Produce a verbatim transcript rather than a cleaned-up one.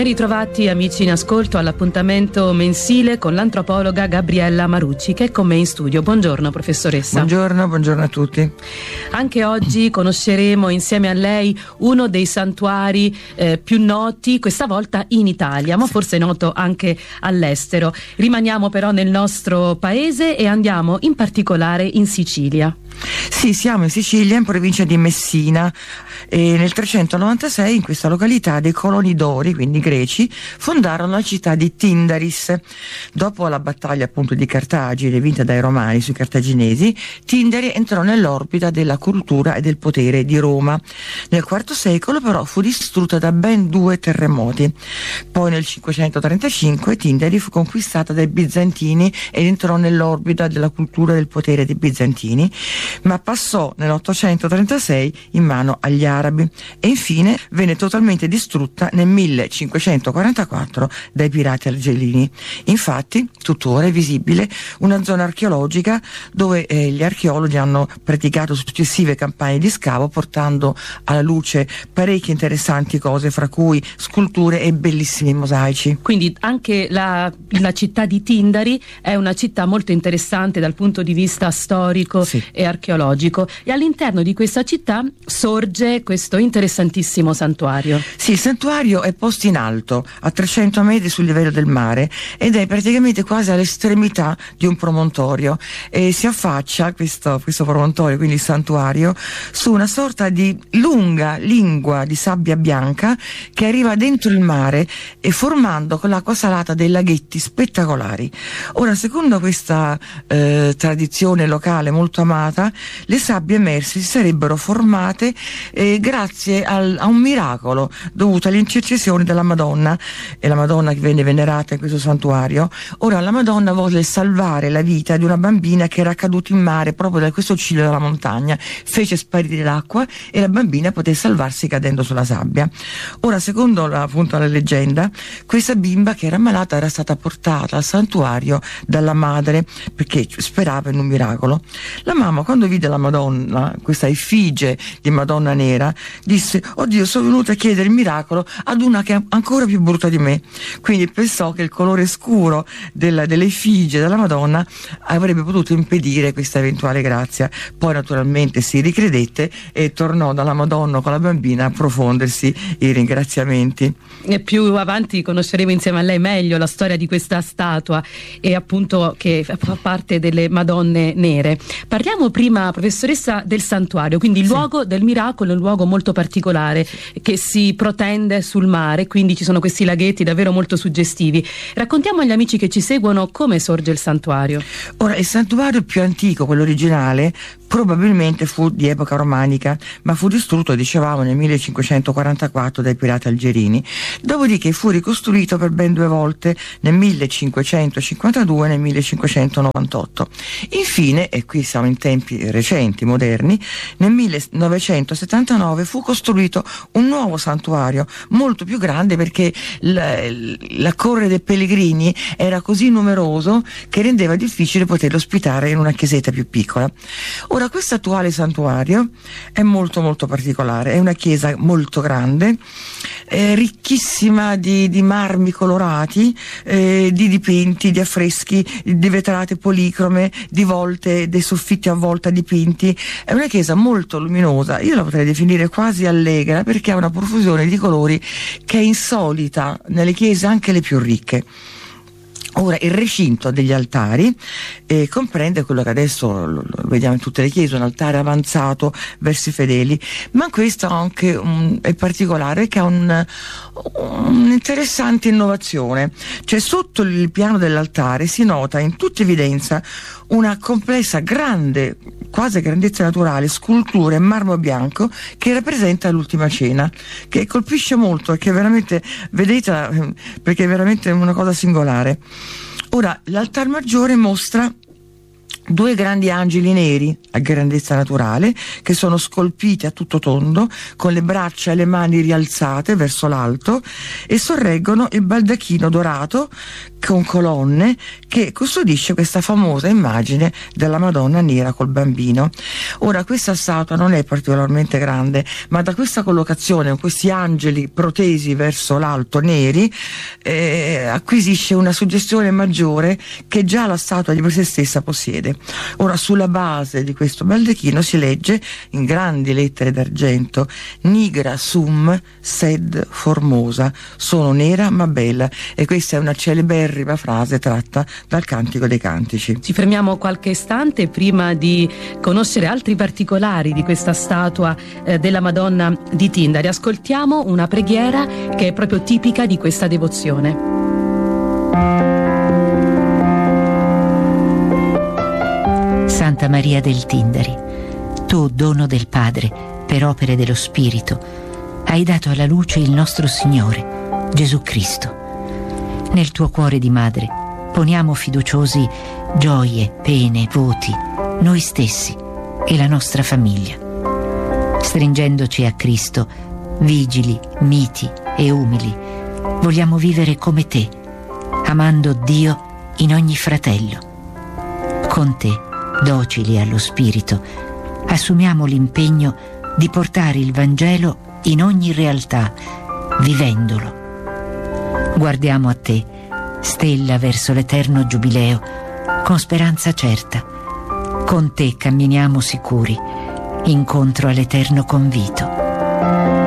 Ben ritrovati amici in ascolto all'appuntamento mensile con l'antropologa Gabriella Marucci, che è con me in studio. Buongiorno professoressa. Buongiorno, buongiorno a tutti. Anche oggi conosceremo insieme a lei uno dei santuari eh, più noti, questa volta in Italia, ma forse noto anche all'estero. Rimaniamo però nel nostro paese e andiamo in particolare in Sicilia. Sì, siamo in Sicilia, in provincia di Messina, e nel trecentonovantasei in questa località dei coloni dori, quindi greci, fondarono la città di Tindaris. Dopo la battaglia appunto di Cartagine vinta dai romani sui cartaginesi, Tindari entrò nell'orbita della cultura e del potere di Roma. Nel quarto secolo però fu distrutta da ben due terremoti. Poi nel cinquecentotrentacinque Tindari fu conquistata dai bizantini ed entrò nell'orbita della cultura e del potere dei bizantini, ma passò nell'ottocentotrentasei in mano agli arabi e infine venne totalmente distrutta nel millecinquecentoquarantaquattro dai pirati algerini. Infatti tuttora è visibile una zona archeologica dove eh, gli archeologi hanno praticato successive campagne di scavo, portando alla luce parecchie interessanti cose, fra cui sculture e bellissimi mosaici. Quindi anche la, la città di Tindari è una città molto interessante dal punto di vista storico, sì, e archeologico, e all'interno di questa città sorge questo interessantissimo santuario. Sì, il santuario è posto in alto, a trecento metri sul livello del mare, ed è praticamente quasi all'estremità di un promontorio, e si affaccia questo, questo promontorio, quindi il santuario, su una sorta di lunga lingua di sabbia bianca che arriva dentro il mare e formando con l'acqua salata dei laghetti spettacolari. Ora, secondo questa eh, tradizione locale molto amata, le sabbie emerse si sarebbero formate eh, grazie al, a un miracolo dovuto alle intercessioni della Madonna, e la Madonna che venne venerata in questo santuario. Ora la Madonna volle salvare la vita di una bambina che era caduta in mare proprio da questo ciglio della montagna, fece sparire l'acqua e la bambina poté salvarsi cadendo sulla sabbia. Ora, secondo la, appunto la leggenda, questa bimba che era malata era stata portata al santuario dalla madre perché sperava in un miracolo. La mamma, quando vide la Madonna, questa effigie di Madonna nera, disse: oddio, sono venuta a chiedere il miracolo ad una che è ancora più brutta di me. Quindi pensò che il colore scuro della, dell'effigie della Madonna avrebbe potuto impedire questa eventuale grazia. Poi naturalmente si ricredette e tornò dalla Madonna con la bambina a profondersi i ringraziamenti. E più avanti conosceremo insieme a lei meglio la storia di questa statua, e appunto che fa parte delle Madonne nere. Parliamo prima, professoressa, del santuario, quindi il, sì, luogo del miracolo è un luogo molto particolare, sì, che si protende sul mare, quindi ci sono questi laghetti davvero molto suggestivi. Raccontiamo agli amici che ci seguono come sorge il santuario. Ora, il santuario più antico, quello originale, probabilmente fu di epoca romanica, ma fu distrutto, dicevamo, nel millecinquecentoquarantaquattro dai pirati algerini. Dopodiché fu ricostruito per ben due volte, nel millecinquecentocinquantadue e nel millecinquecentonovantotto. Infine, e qui siamo in tempi recenti, moderni, nel millenovecentosettantanove fu costruito un nuovo santuario, molto più grande, perché l'accorrere dei pellegrini era così numeroso che rendeva difficile poterlo ospitare in una chiesetta più piccola. Ora, questo attuale santuario è molto molto particolare, è una chiesa molto grande, eh, ricchissima di, di marmi colorati, eh, di dipinti, di affreschi, di vetrate policrome, di volte, dei soffitti a volta dipinti. È una chiesa molto luminosa, io la potrei definire quasi allegra, perché ha una profusione di colori che è insolita nelle chiese anche le più ricche. Ora, il recinto degli altari eh, comprende quello che adesso lo, lo vediamo in tutte le chiese, un altare avanzato verso i fedeli, ma questo anche um, è particolare, che ha un, un'interessante innovazione. Cioè, sotto il piano dell'altare si nota in tutta evidenza una complessa, grande, quasi grandezza naturale, scultura in marmo bianco che rappresenta l'Ultima Cena, che colpisce molto e che veramente, vedetela, perché è veramente una cosa singolare. Ora, l'altar maggiore mostra due grandi angeli neri a grandezza naturale che sono scolpiti a tutto tondo con le braccia e le mani rialzate verso l'alto e sorreggono il baldacchino dorato con colonne che custodisce questa famosa immagine della Madonna nera col bambino. Ora, questa statua non è particolarmente grande, ma da questa collocazione con questi angeli protesi verso l'alto neri eh, acquisisce una suggestione maggiore che già la statua di per sé stessa possiede. Ora, sulla base di questo baldacchino si legge in grandi lettere d'argento: nigra sum sed formosa, sono nera ma bella, e questa è una celeberrima frase tratta dal Cantico dei Cantici. Ci fermiamo qualche istante prima di conoscere altri particolari di questa statua eh, della Madonna di Tindari. Ascoltiamo una preghiera che è proprio tipica di questa devozione. Santa Maria del Tindari, tu, dono del Padre, per opere dello Spirito, hai dato alla luce il nostro Signore, Gesù Cristo. Nel tuo cuore di madre poniamo fiduciosi gioie, pene, voti, noi stessi e la nostra famiglia. Stringendoci a Cristo, vigili, miti e umili, vogliamo vivere come te, amando Dio in ogni fratello. Con te, docili allo Spirito, assumiamo l'impegno di portare il Vangelo in ogni realtà, vivendolo. Guardiamo a te, stella verso l'eterno giubileo, con speranza certa. Con te camminiamo sicuri, incontro all'eterno convito.